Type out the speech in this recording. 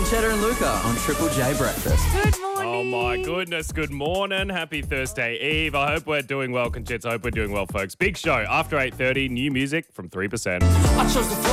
Cheddar and Luca on Triple J Breakfast. Good morning. Oh my goodness, good morning. Happy Thursday Eve. I hope we're doing well, Conchits. I hope we're doing well, folks. Big show after 8:30, new music from 3%. I chose the